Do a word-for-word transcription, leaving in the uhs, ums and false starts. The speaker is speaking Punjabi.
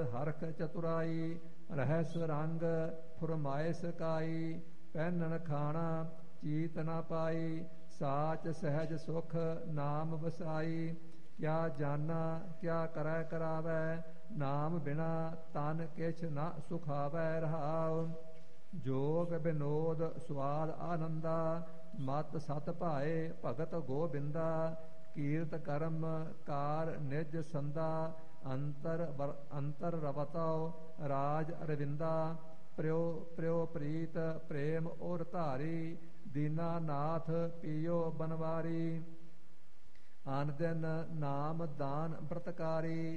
ਹਰਖ ਚਤੁਰਾਈ, ਰਹਿਸ ਰੰਗ ਫੁਰਮਾਇਸ ਕਾਈ, ਪਹਿਨਣ ਖਾਣਾ ਚੀਤ ਨਾ ਪਾਈ, ਸਾਚ ਸਹਿਜ ਸੁਖ ਨਾਮ ਵਸਾਈ, ਕਿਆ ਜਾਨਾ ਕਿਆ ਕਰੈ ਕਰਾਵੈ, ਨਾਮ ਬਿਨਾ ਤਨ ਕਿਛ ਨ ਸੁਖਾਵੈ ਰਹਾਉ। ਜੋਗ ਬਿਨੋਦ ਸੁਆਦ ਆਨੰਦਾ, ਮਤ ਸਤ ਭਾਏ ਭਗਤ ਗੋਬਿੰਦਾ, ਕੀਰਤ ਕਰਮ ਕਾਰ ਨਿਜ ਸੰਦਾ, ਅੰਤਰ ਅੰਤਰ ਰਵਤਉ ਰਾਜ ਅਰਵਿੰਦਾ, ਪ੍ਰਿਉ ਪ੍ਰਿਉ ਪ੍ਰੀਤ ਪ੍ਰੇਮ ਔਰ ਧਾਰੀ, ਦੀਨਾ ਨਾਥ ਪੀਓ ਬਨਵਾਰੀ। ਆਨ ਦਿਨ ਨਾਮ ਦਾਨ ਬ੍ਰਤਕਾਰੀ,